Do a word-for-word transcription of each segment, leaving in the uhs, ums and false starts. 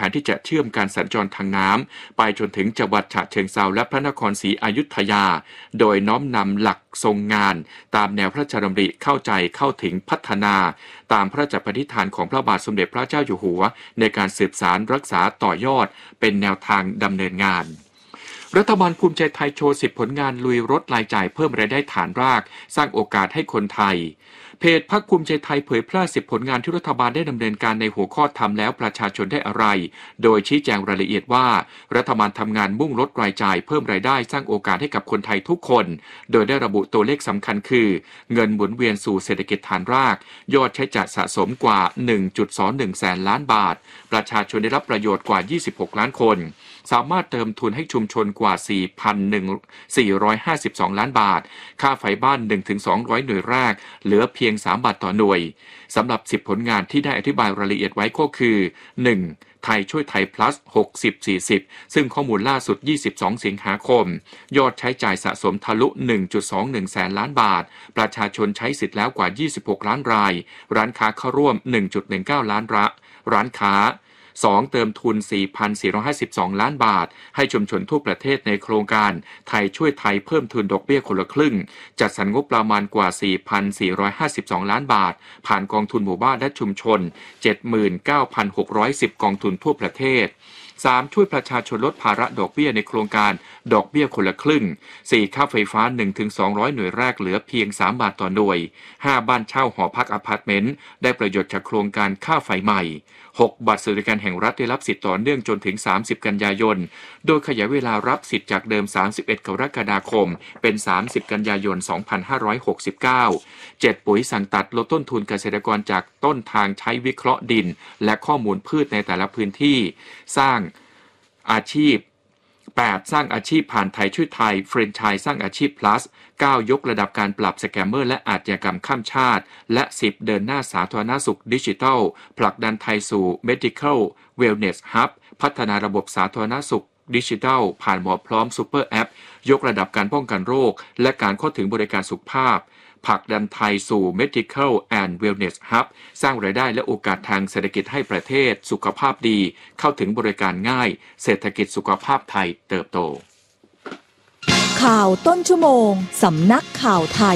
นที่จะเชื่อมการสัญจรทางน้ำไปจนถึงจังหวัดฉะเชิงเทราและพระนครศรีอยุธยาโดยน้อมนำหลักทรงงานตามแนวพระราชดำริเข้าใจเข้าถึงพัฒนาตามพระราชปณิธานของพระบาทสมเด็จพระเจ้าอยู่หัวในการสืบสานรักษาต่อยอดเป็นแนวทางดำเนินงานรัฐบาลภูมิใจไทยโชว์สิบผลงานลุยลดรายจ่ายเพิ่มรายได้ฐานรากสร้างโอกาสให้คนไทยเพจพรรคภูมิใจไทยเผยแพร่สิบผลงานที่รัฐบาลได้ดำเนินการในหัวข้อทำแล้วประชาชนได้อะไรโดยชี้แจงรายละเอียดว่ารัฐบาลทำงานมุ่งลดรายจ่ายเพิ่มรายได้สร้างโอกาสให้กับคนไทยทุกคนโดยได้ระบุตัวเลขสำคัญคือเงินหมุนเวียนสู่เศรษฐกิจฐานรากยอดใช้จ่ายสะสมกว่า หนึ่งจุดสองหนึ่ง แสนล้านบาทประชาชนได้รับประโยชน์กว่ายี่สิบหกล้านคนสามารถเติมทุนให้ชุมชนกว่า สี่พันสี่ร้อยห้าสิบสอง ล้านบาทค่าไฟบ้าน หนึ่งถึงสองร้อย หน่วยแรกเหลือเพียงสามบาทต่อหน่วยสำหรับสิบผลงานที่ได้อธิบายรายละเอียดไว้ก็คือ หนึ่ง ไทยช่วยไทย plus หกสิบ สี่สิบ ซึ่งข้อมูลล่าสุดยี่สิบสองสิงหาคมยอดใช้จ่ายสะสมทะลุ หนึ่งจุดสองหนึ่ง แสนล้านบาทประชาชนใช้สิทธิ์แล้วกว่ายี่สิบหกล้านรายร้านค้าเข้าร่วม หนึ่งจุดหนึ่งเก้า ล้านร้านร้านค้าสองเติมทุน สี่พันสี่ร้อยห้าสิบสอง ล้านบาทให้ชุมชนทั่วประเทศในโครงการไทยช่วยไทยเพิ่มทุนดอกเบี้ยคนละครึ่งจัดสรรงบประมาณกว่า สี่พันสี่ร้อยห้าสิบสอง ล้านบาทผ่านกองทุนหมู่บ้านและชุมชน เจ็ดหมื่นเก้าพันหกร้อยสิบ กองทุนทั่วประเทศสามช่วยประชาชนลดภาระดอกเบี้ยในโครงการดอกเบี้ยคนละครึ่งสี่ค่าไฟฟ้า หนึ่งถึงสองร้อย หน่วยแรกเหลือเพียงสามบาทต่อหน่วยห้าบ้านเช่าหอพักอพาร์ตเมนต์ได้ประโยชน์จากโครงการค่าไฟใหม่หกบัตรสวัสดิการแห่งรัฐได้รับสิทธิ์ต่อเนื่องจนถึงสามสิบกันยายนโดยขยายเวลารับสิทธิ์จากเดิมสามสิบเอ็ดกรกฎาคมเป็นสามสิบกันยายนสองพันห้าร้อยหกสิบเก้า เจ็ดปุ๋ยสั่งตัดลดต้นทุนเกษตรกรจากต้นทางใช้วิเคราะห์ดินและข้อมูลพืชในแต่ละพื้นที่สร้างอาชีพแปดสร้างอาชีพผ่านไทยช่วยไทยเฟรนไชส์สร้างอาชีพ plus เก้ายกระดับการปราบสแกมเมอร์และอาชญากรรมข้ามชาติและสิบเดินหน้าสาธารณสุขดิจิทัลผลักดันไทยสู่ Medical Wellness Hub พัฒนาระบบสาธารณสุขดิจิทัลผ่านหมอพร้อมซูเปอร์แอปยกระดับการป้องกันโรคและการเข้าถึงบริการสุขภาพผลักดันไทยสู่ Medical and Wellness Hub สร้างรายได้และโอกาสทางเศรษฐกิจให้ประเทศสุขภาพดีเข้าถึงบริการง่ายเศรษฐกิจสุขภาพไทยเติบโตข่าวต้นชั่วโมงสำนักข่าวไทย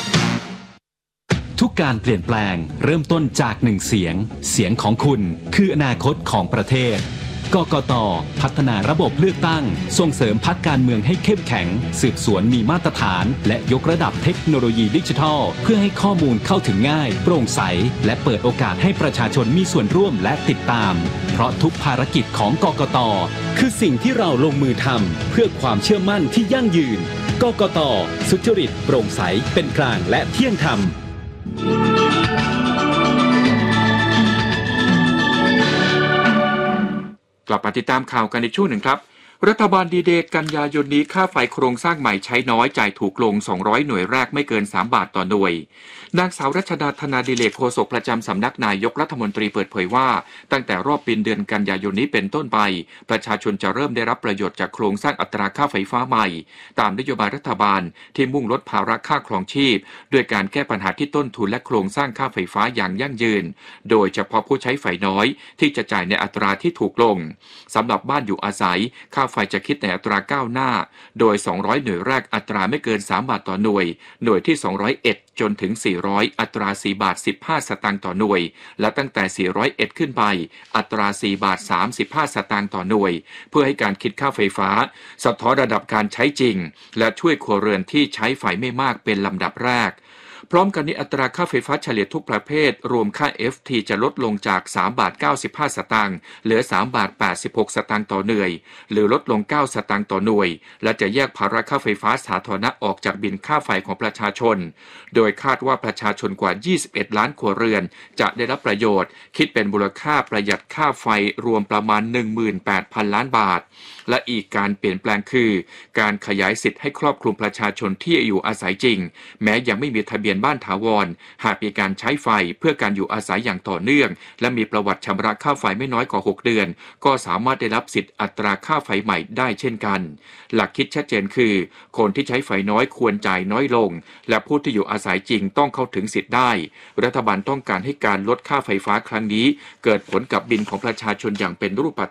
ทุกการเปลี่ยนแปลงเริ่มต้นจากหนึ่งเสียงเสียงของคุณคืออนาคตของประเทศกกต.พัฒนาระบบเลือกตั้งส่งเสริมพรรคการเมืองให้เข้มแข็งสืบสวนมีมาตรฐานและยกระดับเทคโนโลยีดิจิทัลเพื่อให้ข้อมูลเข้าถึงง่ายโปร่งใสและเปิดโอกาสให้ประชาชนมีส่วนร่วมและติดตามเพราะทุกภารกิจของกกต.คือสิ่งที่เราลงมือทำเพื่อความเชื่อมั่นที่ยั่งยืนกกต.สุจริตโปร่งใสเป็นกลางและเที่ยงธรรมกลับมาติดตามข่าวกันในช่วงหนึ่งครับรัฐบาลดีเดย์กันยายนนี้ค่าไฟโครงสร้างใหม่ใช้น้อยจ่ายถูกลงสองร้อยหน่วยแรกไม่เกินสามบาทต่อหน่วยนางสาวรัชดาธนาดิเลกโฆษกประจำสำนักนายกรัฐมนตรีเปิดเผยว่าตั้งแต่รอบปีเดือนกันยายนนี้เป็นต้นไปประชาชนจะเริ่มได้รับประโยชน์จากโครงสร้างอัตราค่าไฟฟ้าใหม่ตามนโยบายรัฐบาลที่มุ่งลดภาระค่าครองชีพด้วยการแก้ปัญหาที่ต้นทุนและโครงสร้างค่าไฟฟ้าอย่างยั่งยืนโดยเฉพาะผู้ใช้ไฟน้อยที่จะจ่ายในอัตราที่ถูกลงสำหรับบ้านอยู่อาศัยค่าไฟจะคิดในอัตราก้าวหน้าโดยสองร้อยหน่วยแรกอัตราไม่เกินสามบาทต่อหน่วยหน่วยที่สองร้อยเอ็ดจนถึงสี่ร้อยอัตราสี่บาทสิบห้าสตางค์ต่อหน่วยและตั้งแต่สี่ร้อยเอ็ดขึ้นไปอัตราสี่บาทสามสิบห้าสตางค์ต่อหน่วยเพื่อให้การคิดค่าไฟฟ้าสะท้อนระดับการใช้จริงและช่วยครัวเรือนที่ใช้ไฟไม่มากเป็นลำดับแรกพร้อมกันนี้อัตราค่าไฟฟ้าเฉลี่ยทุกประเภทรวมค่า เอฟ ที จะลดลงจากสามบาทเก้าสิบห้าสตางค์เหลือสามบาทแปดสิบหกสตางค์ต่อหน่วยหรือลดลงเก้าสตางค์ต่อหน่วยและจะแยกภาระค่าไฟฟ้าสาธารณะออกจากบิลค่าไฟของประชาชนโดยคาดว่าประชาชนกว่ายี่สิบเอ็ดล้านครัวเรือนจะได้รับประโยชน์คิดเป็นมูลค่าประหยัดค่าไฟรวมประมาณ หนึ่งหมื่นแปดพัน ล้านบาทและอีกการเปลี่ยนแปลงคือการขยายสิทธิ์ให้ครอบคลุมประชาชนที่อยู่อาศัยจริงแม้ยังไม่มีทะเบียนบ้านถาวรหากมีการใช้ไฟเพื่อการอยู่อาศัยอย่างต่อเนื่องและมีประวัติชำระค่าไฟไม่น้อยกว่าหกเดือนก็สามารถได้รับสิทธิ์อัตราค่าไฟใหม่ได้เช่นกันหลักคิดชัดเจนคือคนที่ใช้ไฟน้อยควรจ่ายน้อยลงและผู้ที่อยู่อาศัยจริงต้องเข้าถึงสิทธิ์ได้รัฐบาลต้องการให้การลดค่าไฟฟ้าครั้งนี้เกิดผลกับบิลของประชาชนอย่างเป็นรูป